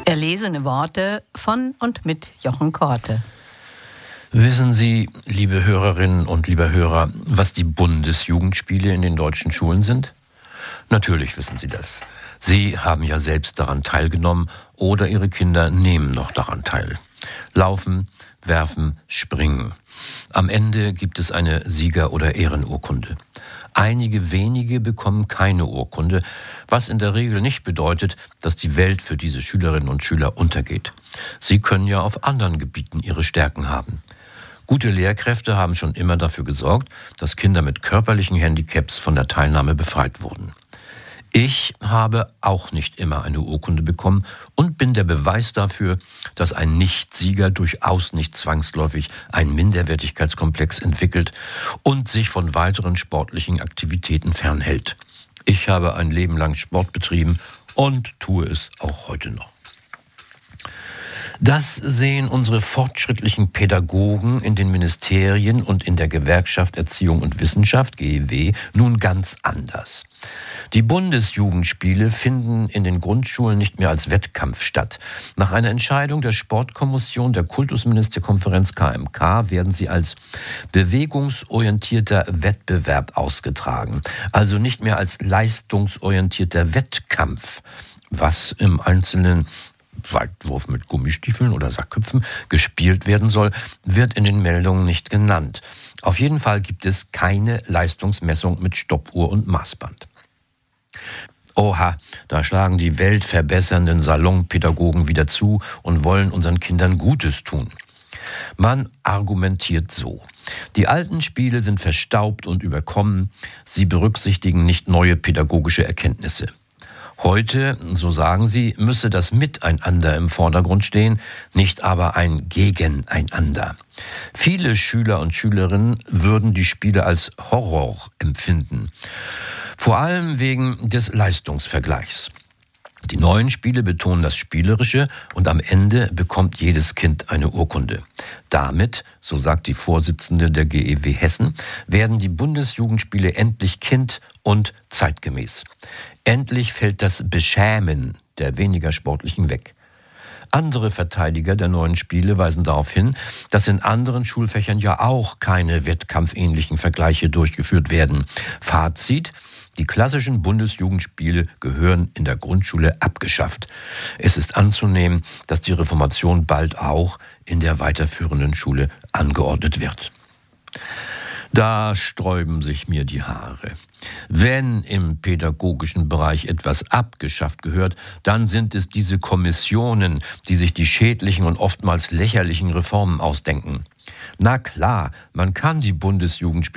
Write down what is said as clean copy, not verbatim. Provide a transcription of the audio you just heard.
Erlesene Worte von und mit Jochen Korte. Wissen Sie, liebe Hörerinnen und lieber Hörer, was die Bundesjugendspiele in den deutschen Schulen sind? Natürlich wissen Sie das. Sie haben ja selbst daran teilgenommen oder Ihre Kinder nehmen noch daran teil. Laufen, werfen, springen. Am Ende gibt es eine Sieger- oder Ehrenurkunde. Einige wenige bekommen keine Urkunde, was in der Regel nicht bedeutet, dass die Welt für diese Schülerinnen und Schüler untergeht. Sie können ja auf anderen Gebieten ihre Stärken haben. Gute Lehrkräfte haben schon immer dafür gesorgt, dass Kinder mit körperlichen Handicaps von der Teilnahme befreit wurden. Ich habe auch nicht immer eine Urkunde bekommen und bin der Beweis dafür, dass ein Nichtsieger durchaus nicht zwangsläufig einen Minderwertigkeitskomplex entwickelt und sich von weiteren sportlichen Aktivitäten fernhält. Ich habe ein Leben lang Sport betrieben und tue es auch heute noch. Das sehen unsere fortschrittlichen Pädagogen in den Ministerien und in der Gewerkschaft Erziehung und Wissenschaft, GEW, nun ganz anders. Die Bundesjugendspiele finden in den Grundschulen nicht mehr als Wettkampf statt. Nach einer Entscheidung der Sportkommission der Kultusministerkonferenz KMK werden sie als bewegungsorientierter Wettbewerb ausgetragen, also nicht mehr als leistungsorientierter Wettkampf, was im Einzelnen Weitwurf mit Gummistiefeln oder Sackköpfen gespielt werden soll, wird in den Meldungen nicht genannt. Auf jeden Fall gibt es keine Leistungsmessung mit Stoppuhr und Maßband. Oha, da schlagen die weltverbessernden Salonpädagogen wieder zu und wollen unseren Kindern Gutes tun. Man argumentiert so: Die alten Spiele sind verstaubt und überkommen, sie berücksichtigen nicht neue pädagogische Erkenntnisse. Heute, so sagen sie, müsse das Miteinander im Vordergrund stehen, nicht aber ein Gegeneinander. Viele Schüler und Schülerinnen würden die Spiele als Horror empfinden, vor allem wegen des Leistungsvergleichs. Die neuen Spiele betonen das Spielerische und am Ende bekommt jedes Kind eine Urkunde. Damit, so sagt die Vorsitzende der GEW Hessen, werden die Bundesjugendspiele endlich kind- und zeitgemäß. Endlich fällt das Beschämen der weniger Sportlichen weg. Andere Verteidiger der neuen Spiele weisen darauf hin, dass in anderen Schulfächern ja auch keine wettkampfähnlichen Vergleiche durchgeführt werden. Fazit: Die klassischen Bundesjugendspiele gehören in der Grundschule abgeschafft. Es ist anzunehmen, dass die Reformation bald auch in der weiterführenden Schule angeordnet wird. Da sträuben sich mir die Haare. Wenn im pädagogischen Bereich etwas abgeschafft gehört, dann sind es diese Kommissionen, die sich die schädlichen und oftmals lächerlichen Reformen ausdenken. Na klar, man kann die Bundesjugendspiele